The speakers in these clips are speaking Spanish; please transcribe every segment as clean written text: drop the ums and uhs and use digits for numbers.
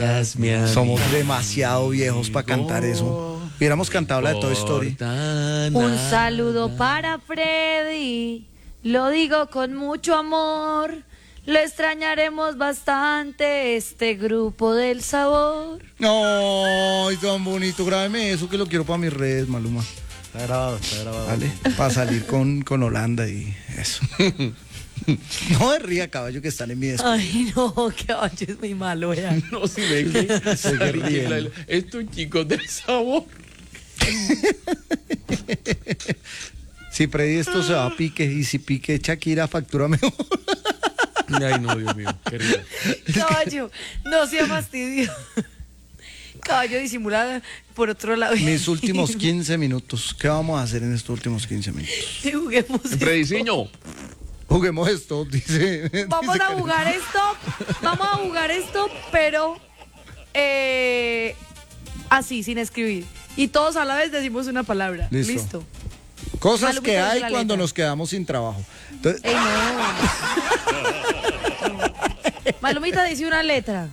Somos demasiado viejos para cantar eso. Hubiéramos cantado la de Toy Story. Un saludo para Freddy, lo digo con mucho amor. Lo extrañaremos bastante, este grupo del sabor. Ay, tan bonito, grábeme eso que lo quiero para mis redes, Maluma. Está grabado. Vale, para salir con Holanda y eso. No me ría, caballo, que están en mi descuento. Ay, no, caballo, es muy malo, vean. No, si ven que estos chicos del sabor. Si Freddy esto se va a pique, y si pique Shakira, factura mejor. Ay, no, Dios mío, qué rico. Caballo, no sea fastidio. Caballo disimulada por otro lado. Mis últimos 15 minutos. ¿Qué vamos a hacer en estos últimos 15 minutos? Sí, juguemos esto. Prediseño. Juguemos esto, dice. Vamos dice a jugar esto, pero así, sin escribir. Y todos a la vez decimos una palabra. Listo. Cosas Malumita que dice hay la cuando letra. nos quedamos sin trabajo. Entonces, Ey, no. Malumita dice una letra.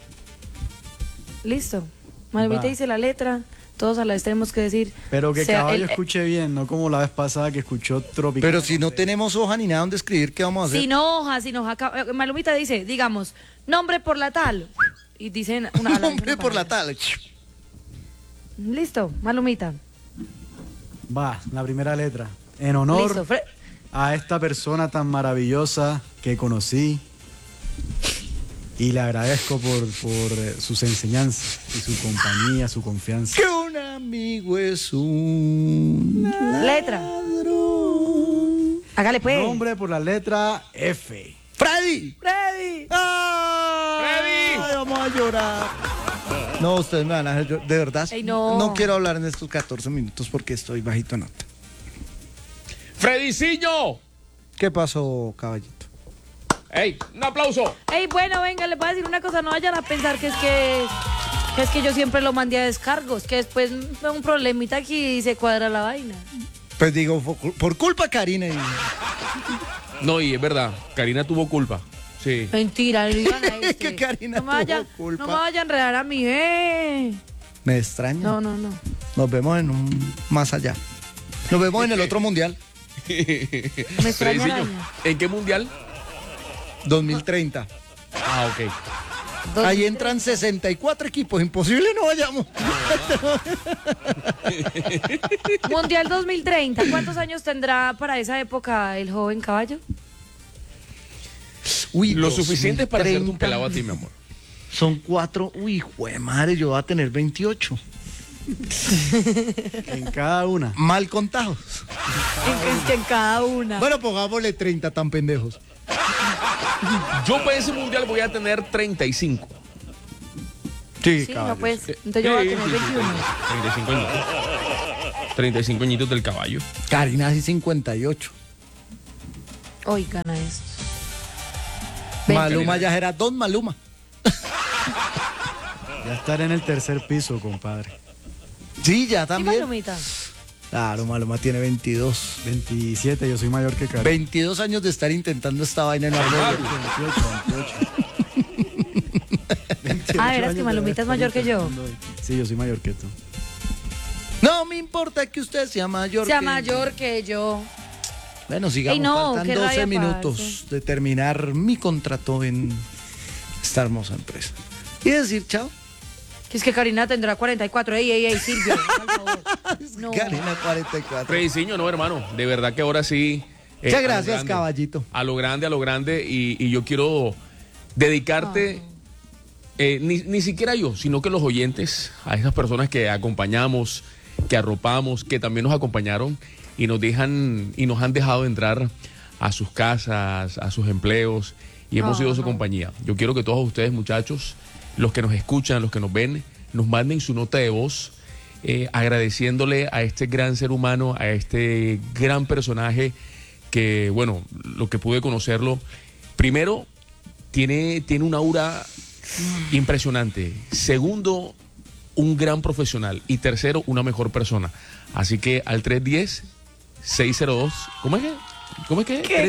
Listo. Malumita Va. dice la letra. Todos a la vez tenemos que decir. Pero que sea, caballo escuche bien, no como la vez pasada que escuchó Tropical. pero si no tenemos hoja ni nada donde escribir, ¿qué vamos a hacer? Sin hoja. Malumita dice, digamos, nombre por la tal. Y dicen una Nombre por la palabra. tal. Listo, Malumita. Va, la primera letra. En honor Listo. a esta persona tan maravillosa que conocí y le agradezco por sus enseñanzas y su compañía, su confianza. Que un amigo es un Letra. ladrón. Hágale pues. Nombre por la letra F. ¡Freddy! Freddy. ¡Ay! Ay, vamos a llorar. No, ustedes me van a hacer llorar. De verdad, Ey, no. quiero hablar en estos 14 minutos porque estoy bajito en nota. Frediciño. ¿Qué pasó, caballito? ¡Ey! ¡Un aplauso! Ey, bueno, venga, les voy a decir una cosa, no vayan a pensar que es que yo siempre lo mandé a descargos, que después me un problemita aquí y se cuadra la vaina. Pues digo, por culpa de Karina. No, y es verdad, Karina tuvo culpa. Sí. Mentira, le digan a este. Que Karina no me vaya, tuvo culpa. no me vaya a enredar a mí, Me extraña. No. Nos vemos en un más allá. Nos vemos en el otro mundial, Me extraña Frediciño, araña. ¿en qué mundial? 2030. Ah, ok. Ahí entran 64 equipos. Imposible no vayamos. Mundial 2030, ¿cuántos años tendrá para esa época el joven caballo? Uy, Lo suficiente para hacerte un 2030. pelado a ti, mi amor. Son 4. Uy, jue madre, yo voy a tener 28. En cada una. Mal contados. En cada una. Bueno, pongámosle 30 tan pendejos. Yo para ese mundial voy a tener 35. Sí, Sí, no pues, entonces yo voy a tener 21. 35 añitos. 35 añitos del caballo. Karina sí 58. Oigan a esto. Maluma ya será Don Maluma. Ya estar en el tercer piso, compadre. Sí, ya ¿Y también. Malumita? Claro, Maluma tiene 22. 27, yo soy mayor que Karen. 22 años de estar intentando esta vaina en la 28. Ah, verás que Malumita es mayor que yo. Sí, yo soy mayor que tú. No me importa que usted sea mayor. Sea que- mayor que yo. Bueno, sigamos. Ey, no, faltan qué 12 rabia, minutos parce. de terminar mi contrato en esta hermosa empresa. Y decir chao. Que es que Karina tendrá 44. Ey, Silvio, por favor. No. Karina 44. Frediciño, no, hermano. De verdad que ahora sí. Muchas a lo gracias, grande. caballito. A lo grande. Y yo quiero dedicarte, ni siquiera yo, sino que los oyentes, a esas personas que acompañamos, que arropamos, que también nos acompañaron y nos han dejado entrar a sus casas, a sus empleos y hemos sido su compañía. Yo quiero que todos ustedes, muchachos, los que nos escuchan, los que nos ven, nos manden su nota de voz agradeciéndole a este gran ser humano, a este gran personaje que, bueno, lo que pude conocerlo, primero, tiene un aura impresionante. Segundo, un gran profesional. Y tercero, una mejor persona. Así que al 310-602, ¿cómo es que? ¿Cómo es que? ¿Qué?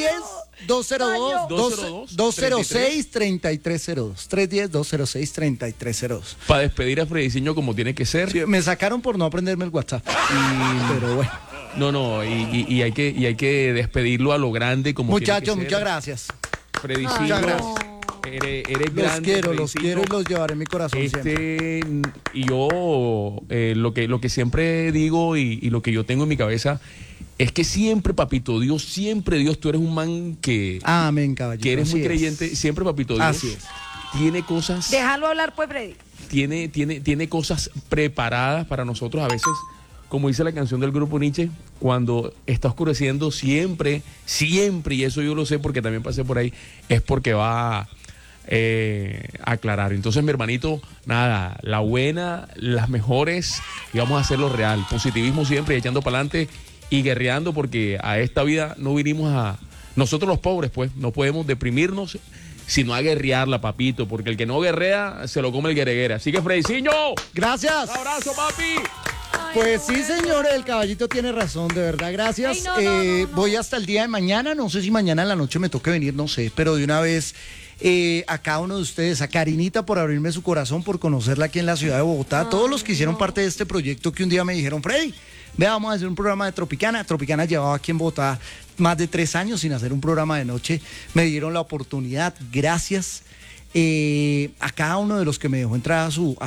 310-206-3302. 310-206-3302. Para despedir a Frediciño como tiene que ser. Sí, me sacaron por no aprenderme el WhatsApp. Pero bueno. No, y hay que despedirlo a lo grande como Muchachos, tiene que muchas ser. gracias. Frediciño, Muchas gracias. Eres Los grande. quiero Frediciño. y los llevaré en mi corazón siempre. Y yo lo que siempre digo y lo que yo tengo en mi cabeza es que siempre, papito Dios, tú eres un man que Amén, caballero. eres muy así es. creyente, siempre, papito Dios. Así es. Tiene cosas, Déjalo hablar, pues, Freddy. tiene cosas preparadas para nosotros a veces, como dice la canción del grupo Nietzsche, cuando está oscureciendo siempre, y eso yo lo sé porque también pasé por ahí, es porque va a aclarar. Entonces, mi hermanito, nada, la buena, las mejores, y vamos a hacerlo real. Positivismo siempre, echando para adelante y guerreando, porque a esta vida no vinimos nosotros los pobres, pues, no podemos deprimirnos, sino a guerrearla, papito, porque el que no guerrea, se lo come el guereguera. Así que, Frediciño, Gracias. un abrazo, papi. Pues sí, señor, el caballito tiene razón, de verdad, gracias. Ay, no. Voy hasta el día de mañana, no sé si mañana en la noche me toque venir, no sé, pero de una vez a cada uno de ustedes, a Karinita por abrirme su corazón, por conocerla aquí en la ciudad de Bogotá, a todos los que hicieron parte de este proyecto que un día me dijeron, Freddy, vea, vamos a hacer un programa de Tropicana. Tropicana llevaba aquí en Bogotá más de 3 años sin hacer un programa de noche, me dieron la oportunidad, gracias. A cada uno de los que me dejó entrar a su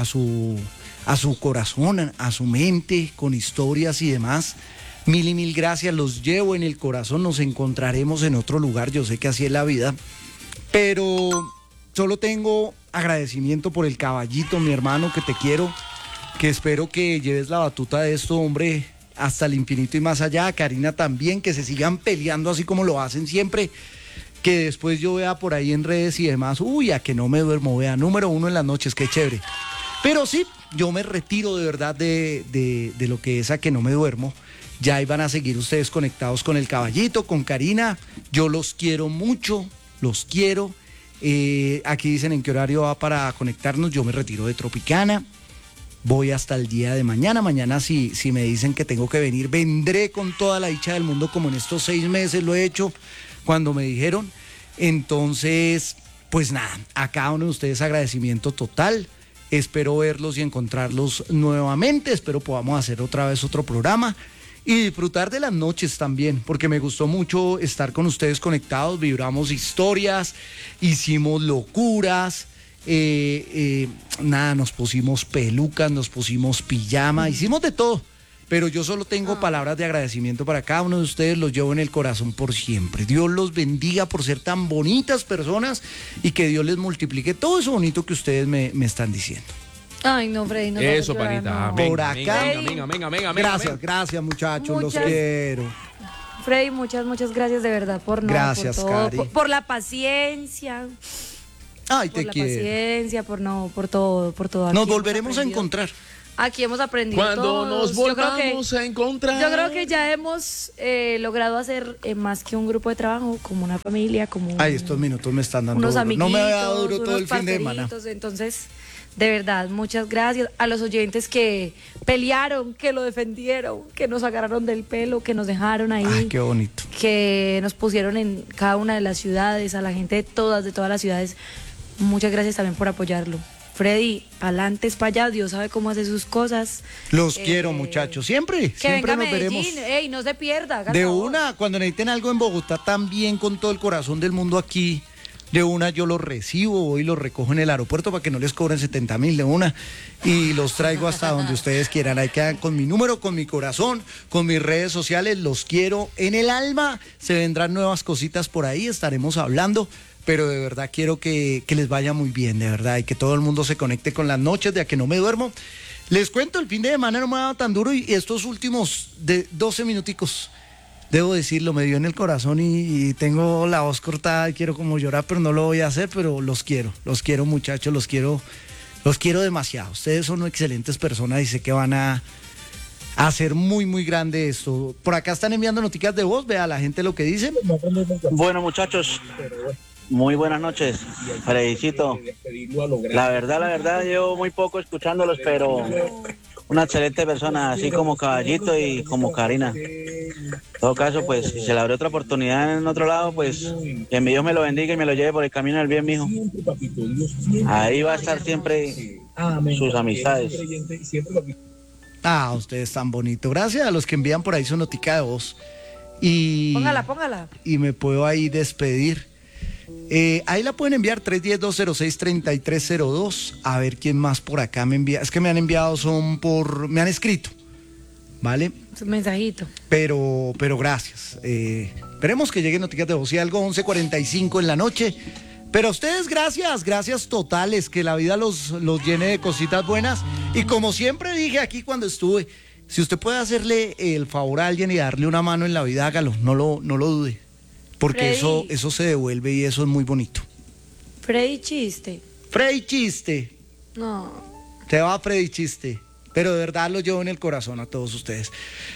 corazón, a su mente, con historias y demás. Mil y mil gracias, los llevo en el corazón, nos encontraremos en otro lugar, yo sé que así es la vida, pero solo tengo agradecimiento por el caballito, mi hermano, que te quiero, que espero que lleves la batuta de esto, hombre, hasta el infinito y más allá. Karina también, que se sigan peleando así como lo hacen siempre, que después yo vea por ahí en redes y demás, uy, a que no me duermo, vea, número 1 en las noches, qué chévere. Pero sí, yo me retiro de verdad de lo que es a que no me duermo. Ya iban a seguir ustedes conectados con el caballito, con Karina. Yo los quiero mucho, los quiero. Aquí dicen en qué horario va para conectarnos. Yo me retiro de Tropicana. Voy hasta el día de mañana. Mañana si me dicen que tengo que venir, vendré con toda la dicha del mundo, como en estos 6 meses lo he hecho cuando me dijeron. Entonces, pues nada, a cada uno de ustedes agradecimiento total. Espero verlos y encontrarlos nuevamente. Espero podamos hacer otra vez otro programa y disfrutar de las noches también, porque me gustó mucho estar con ustedes conectados. Vibramos historias, hicimos locuras, nada, nos pusimos pelucas, nos pusimos pijama, hicimos de todo. Pero yo solo tengo palabras de agradecimiento para cada uno de ustedes, los llevo en el corazón por siempre. Dios los bendiga por ser tan bonitas personas y que Dios les multiplique todo eso bonito que ustedes me están diciendo. Ay, no, Freddy, no. Eso, llorar, panita. no. Amén, Por amén, acá. amén, amén, amén, amén, Gracias, amén. gracias muchachos, los Muchas- quiero. Freddy, muchas gracias de verdad por Gracias, por todo, Cari. por la paciencia, Ay, por te la quiero. paciencia, por todo. Aquí Nos hemos volveremos a aprendido. encontrar. Aquí hemos aprendido Cuando todos. nos Yo creo volvamos a encontrar. Yo creo que ya hemos logrado hacer más que un grupo de trabajo, como una familia, como Ay, estos minutos me están dando unos duro. amiguitos, No me había dado duro todo unos el fin de semana. parceritos. Entonces, de verdad, muchas gracias a los oyentes que pelearon, que lo defendieron, que nos agarraron del pelo, que nos dejaron ahí, Ay, qué bonito. que nos pusieron en cada una de las ciudades, a la gente de todas las ciudades. Muchas gracias también por apoyarlo. Freddy, pa'lante es para allá, Dios sabe cómo hace sus cosas. Los quiero, muchachos. Siempre, Que siempre venga a nos veremos. Medellín, ey, no se pierda. haga el De favor. una, cuando necesiten algo en Bogotá, también con todo el corazón del mundo aquí. De una yo los recibo, voy y los recojo en el aeropuerto para que no les cobren 70,000 de una y los traigo hasta donde ustedes quieran. Ahí quedan con mi número, con mi corazón, con mis redes sociales. Los quiero en el alma. Se vendrán nuevas cositas por ahí, estaremos hablando. Pero de verdad quiero que les vaya muy bien, de verdad, y que todo el mundo se conecte con las noches de a que no me duermo. Les cuento, el fin de semana no me ha dado tan duro y estos últimos de 12 minuticos, debo decirlo, me dio en el corazón y tengo la voz cortada y quiero como llorar, pero no lo voy a hacer, pero los quiero muchachos, los quiero demasiado. Ustedes son excelentes personas y sé que van a hacer muy, muy grande esto. Por acá están enviando noticias de voz, vea la gente lo que dice. Bueno, muchachos, muy buenas noches. Fredicito, la verdad, llevo muy poco escuchándolos, pero una excelente persona, así como Caballito y como Karina. En todo caso, pues, si se le abre otra oportunidad en otro lado, pues, que mi Dios me lo bendiga y me lo lleve por el camino del bien, mijo. Ahí va a estar siempre sus amistades. Ustedes tan bonito. Gracias a los que envían por ahí su notica de voz. Y, Póngala. Y me puedo ahí despedir. Ahí la pueden enviar 310-206-3302. A ver quién más por acá me envía. Es que me han enviado, me han escrito, ¿vale? Un mensajito. Pero gracias. Esperemos que lleguen noticias de voz y algo 11:45 en la noche. Pero a ustedes gracias totales, que la vida los llene de cositas buenas. Y como siempre dije aquí cuando estuve, si usted puede hacerle el favor a alguien y darle una mano en la vida, hágalo, no lo dude. Porque eso se devuelve y eso es muy bonito. Freddy Chiste. Freddy Chiste. No. Se va Freddy Chiste. Pero de verdad lo llevo en el corazón a todos ustedes.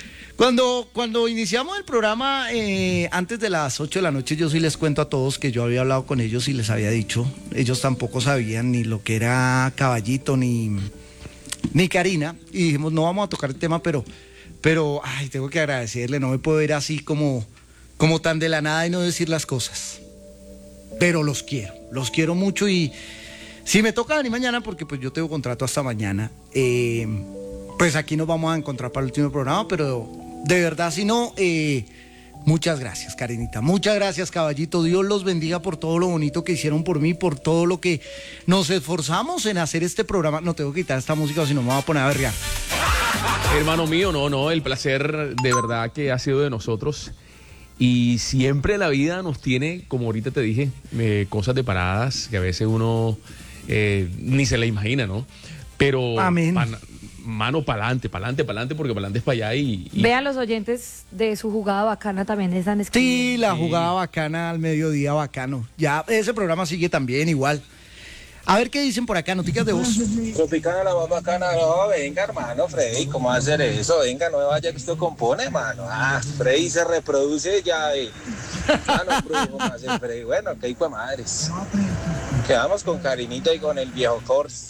Cuando iniciamos el programa, antes de las 8 de la noche, yo sí les cuento a todos que yo había hablado con ellos y les había dicho, ellos tampoco sabían ni lo que era Caballito ni Karina, y dijimos, no vamos a tocar el tema, pero tengo que agradecerle, no me puedo ir así como tan de la nada y no decir las cosas. Pero los quiero mucho, y si me toca venir mañana, porque pues yo tengo contrato hasta mañana, pues aquí nos vamos a encontrar para el último programa, pero de verdad, si no, muchas gracias, Karinita, muchas gracias, Caballito, Dios los bendiga por todo lo bonito que hicieron por mí, por todo lo que nos esforzamos en hacer este programa. No tengo que quitar esta música, o si no me voy a poner a berrear. Hermano mío, no, el placer de verdad que ha sido de nosotros. Y siempre la vida nos tiene, como ahorita te dije, cosas de paradas que a veces uno ni se la imagina, ¿no? Pero amén. Mano para adelante, porque para adelante es para allá y... Vean, los oyentes de su jugada bacana también están escribiendo. Sí, la jugada bacana al mediodía, bacano. Ya, ese programa sigue también igual. A ver qué dicen por acá, noticias de voz. Tropicana, la más bacana, no, venga, hermano, Freddy, ¿cómo va a hacer eso? Venga, no me vaya que usted compone, hermano. Freddy se reproduce ya, no, brujo, más el Freddy. Bueno, qué hijo de madres. Quedamos con Karinita y con el viejo Cors.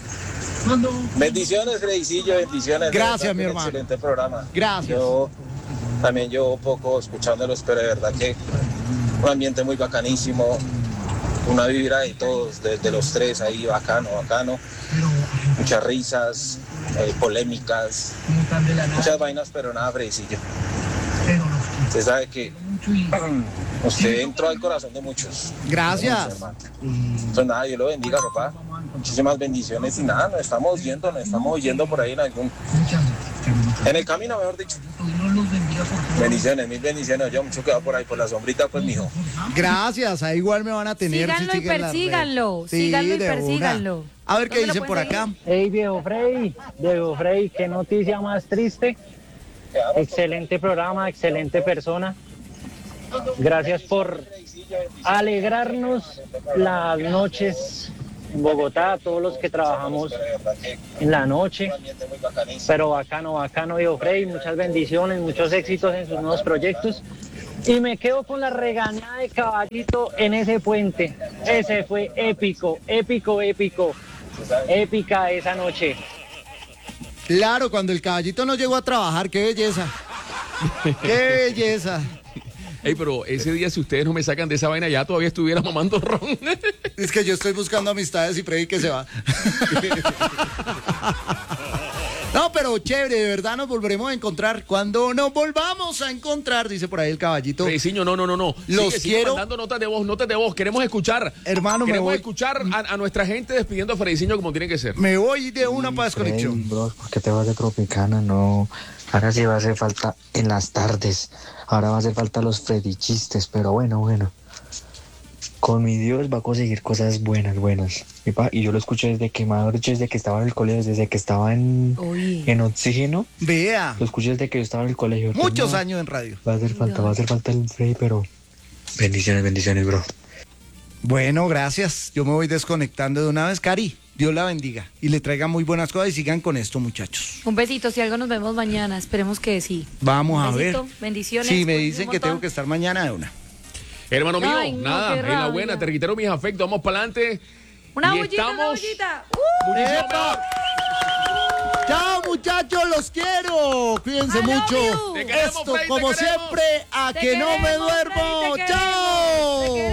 Bendiciones, Freddycillo, bendiciones. Gracias, mi hermano. Excelente programa. Gracias. Yo también llevo poco escuchándolos, pero de verdad que un ambiente muy bacanísimo, una vibra de todos, desde los tres ahí, bacano. Muchas risas, polémicas, muchas vainas, pero nada, Freddycillo. Usted sabe que usted entró al corazón de muchos. Gracias. Pues nada, Dios lo bendiga, papá. Muchísimas bendiciones y nada, nos estamos oyendo por ahí en el camino, mejor dicho. Bendiciones, mil bendiciones. Yo mucho quedado por ahí por la sombrita, pues, mijo. Gracias, ahí igual me van a tener. Síganlo y persíganlo. Sí, Síganlo y de persíganlo. una. A ver qué dicen por acá. Hey, viejo Freddy, qué noticia más triste. Excelente programa, excelente persona. Gracias por alegrarnos las noches en Bogotá, a todos los que trabajamos en la noche. Pero bacano, viejo Freddy, muchas bendiciones, muchos éxitos en sus nuevos proyectos. Y me quedo con la regañada de Caballito en ese puente. Ese fue épico. Épica esa noche. Claro, cuando el Caballito no llegó a trabajar, qué belleza. Qué belleza. Ey, pero ese día, si ustedes no me sacan de esa vaina, ya todavía estuviera mamando ron. Es que yo estoy buscando amistades y Freddy que se va. No, pero chévere, de verdad nos volveremos a encontrar. Cuando nos volvamos a encontrar, dice por ahí el Caballito. Frediciño, no. Los quiero. Mandando notas de voz. Queremos escuchar. Hermano, me voy. Queremos escuchar a nuestra gente despidiendo a Frediciño como tiene que ser. Me voy de una para desconexión. Bro, ¿por qué te vas de Tropicana? No, ahora sí va a hacer falta en las tardes. Ahora va a hacer falta los Freddy chistes, pero bueno. Con mi Dios va a conseguir cosas buenas. Y yo lo escuché desde que estaba en el colegio, desde que estaba en Oxígeno. Vea. Lo escuché desde que yo estaba en el colegio. Muchos años en radio. Va a hacer falta el Freddy, pero bendiciones, bro. Bueno, gracias. Yo me voy desconectando de una vez. Cari, Dios la bendiga y le traiga muy buenas cosas y sigan con esto, muchachos. Un besito, si algo nos vemos mañana, esperemos que sí. Vamos a ver. Bendiciones. Sí, me dicen que tengo que estar mañana de una. Hermano mío, Ay, no, nada, qué en la rabia. buena, te reitero mis afectos, vamos para adelante. Una Y bullita, estamos una bullita. muchísimo mejor. Chao, muchachos, los quiero. Cuídense mucho. you. Te queremos, Esto, Freddy, te como queremos. siempre, a Te que no me queremos, duermo. Freddy, te Chao. queremos.